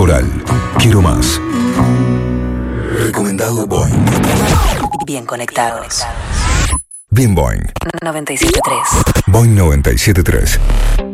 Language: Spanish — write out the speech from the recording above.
Coral. Quiero más. Recomendado Boing. Bien conectados. Bien Boing. 97.3. Boing 97.3.